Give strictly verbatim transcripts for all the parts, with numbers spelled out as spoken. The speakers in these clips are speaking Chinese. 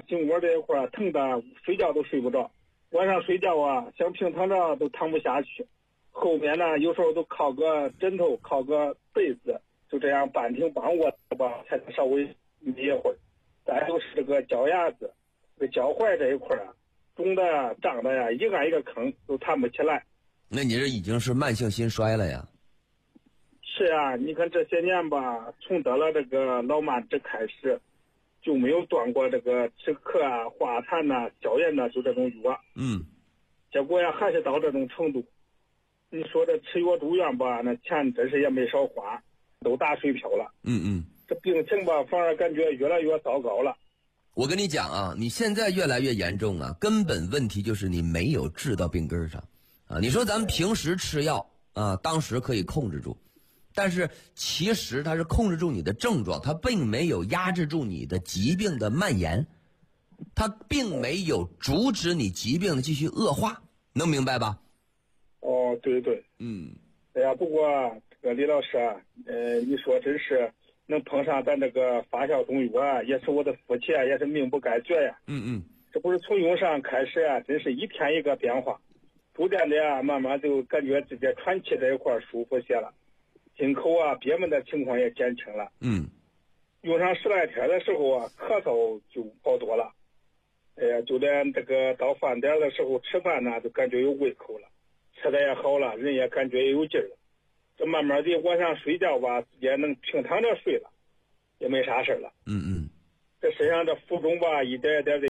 颈窝这一块疼的睡觉都睡不着，晚上睡觉啊想平躺着都躺不下去，后面呢有时候都靠个枕头靠个被子，就这样半挺半卧吧才能稍微眯一会儿。再就是这个脚丫子这个脚踝这一块啊肿的胀的呀一个一个坑都弹不起来。 那你这已经是慢性心衰了呀？ 是啊，你看这些年吧，从得了这个老慢支开始就没有断过这个止咳啊化痰呐消炎呐就这种药。 嗯， 结果呀还是到这种程度。你说这吃药住院吧，那钱真是也没少花，都打水漂了。 嗯嗯， 这病情吧反而感觉越来越糟糕了。 我跟你讲啊，你现在越来越严重啊，根本问题就是你没有治到病根上啊。你说咱们平时吃药啊，当时可以控制住，但是其实它是控制住你的症状，它并没有压制住你的疾病的蔓延，它并没有阻止你疾病的继续恶化，能明白吧？ 哦，对对， 嗯， 哎呀，不过这个李老师啊，呃，你说真是能碰上咱这个发酵中药啊，也是我的福气啊，也是命不该绝呀。 嗯嗯， 这不是从用上开始啊，真是一天一个变化，逐渐的啊，慢慢就感觉自己喘气这一块舒服些了，进口啊憋闷的情况也减轻了。 嗯， 用上十来天的时候啊，咳嗽就好多了。哎呀，就连这个到饭点的时候吃饭呢，都感觉有胃口了。吃的也好了，人也感觉也有劲儿了。这慢慢的晚上睡觉吧，自己也能平躺着睡了，也没啥事了。 嗯嗯， 这身上的浮肿吧，一点一点的。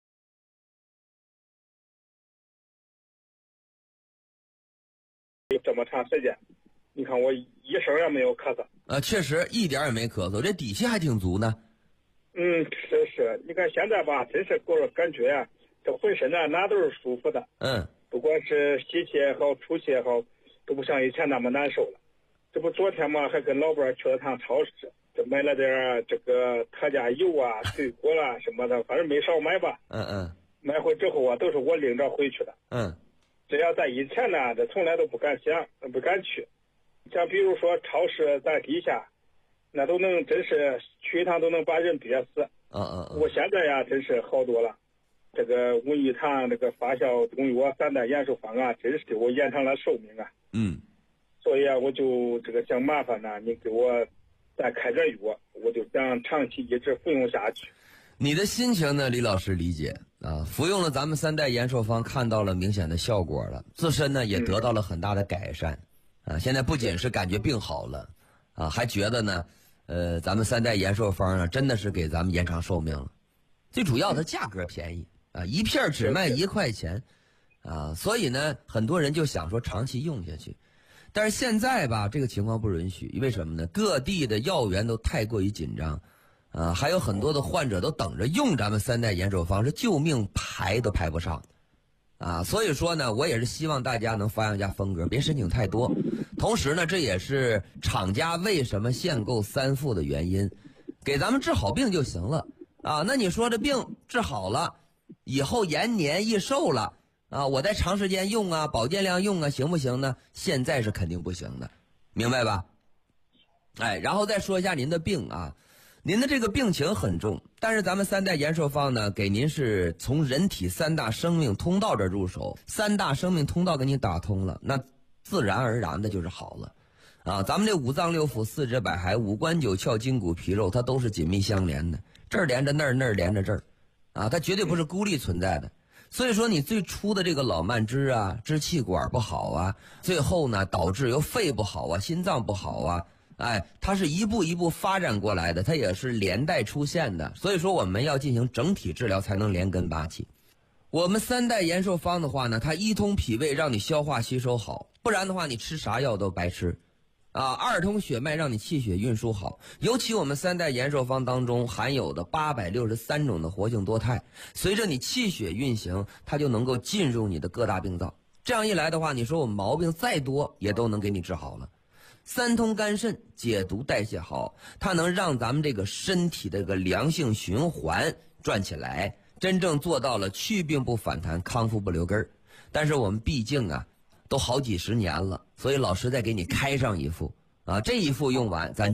有这么长时间，你看我一声也没有咳嗽。 啊，确实一点也没咳嗽，这底气还挺足呢。 嗯，是是，你看现在吧，真是给我感觉啊，这浑身啊哪都是舒服的。 嗯。 不管是吸气也好，出气也好，都不像以前那么难受了。这不昨天嘛，还跟老伴去了趟超市，这买了点这个特价油啊、水果啦什么的，反正没少买吧。 嗯嗯。 买回之后啊，都是我领着回去的。 嗯。 这要在以前呢，这从来都不敢想，不敢去。像比如说超市在地下，那都能真是去一趟都能把人憋死。 嗯嗯嗯。 我现在呀，真是好多了。这个文玉堂这个发酵中药三代延寿方啊，真是给我延长了寿命啊。 嗯。 所以啊，我就这个想麻烦呢，你给我再开点药，我就想长期一直服用下去。 你的心情呢，李老师理解啊。服用了咱们三代延寿方，看到了明显的效果了，自身呢也得到了很大的改善、嗯、啊。现在不仅是感觉病好了啊，还觉得呢，呃，咱们三代延寿方呢，真的是给咱们延长寿命了。最主要的价格便宜啊，一片只卖一块钱啊，所以呢，很多人就想说长期用下去。但是现在吧，这个情况不允许，为什么呢？各地的药源都太过于紧张啊，还有很多的患者都等着用咱们三代延寿方，是救命排都排不上啊。所以说呢，我也是希望大家能发扬一下风格，别申请太多。同时呢，这也是厂家为什么限购三副的原因，给咱们治好病就行了啊。那你说这病治好了以后延年益寿了啊，我在长时间用啊，保健量用啊，行不行呢？现在是肯定不行的，明白吧？哎，然后再说一下您的病啊，您的这个病情很重，但是咱们三代延寿方呢，给您是从人体三大生命通道这入手，三大生命通道给你打通了，那自然而然的就是好了啊。咱们这五脏六腑、四肢百骸、五官九窍、筋骨皮肉，它都是紧密相连的，这儿连着那儿，那儿连着这儿啊，它绝对不是孤立存在的。所以说你最初的这个老慢支啊，支气管不好啊，最后呢导致由肺不好啊，心脏不好啊，哎，它是一步一步发展过来的，它也是连带出现的。所以说我们要进行整体治疗，才能连根拔起。我们三代延寿方的话呢，它一通脾胃，让你消化吸收好，不然的话你吃啥药都白吃啊。二通血脉，让你气血运输好，尤其我们三代延寿方当中含有的八百六十三种的活性多肽，随着你气血运行，它就能够进入你的各大病灶。这样一来的话，你说我毛病再多也都能给你治好了。三通肝肾，解毒代谢好，它能让咱们这个身体的这个良性循环转起来，真正做到了去病不反弹，康复不留根儿。但是我们毕竟啊都好几十年了，所以老师再给你开上一副啊，这一副用完咱